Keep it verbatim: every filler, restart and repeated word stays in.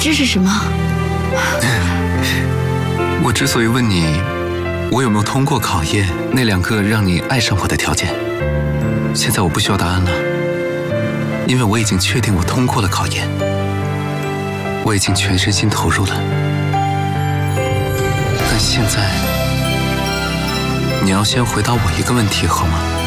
这是什么？ 我之所以问你，我有没有通过考验那两个让你爱上我的条件，现在我不需要答案了，因为我已经确定我通过了考验，我已经全身心投入了。但现在，你要先回答我一个问题，好吗？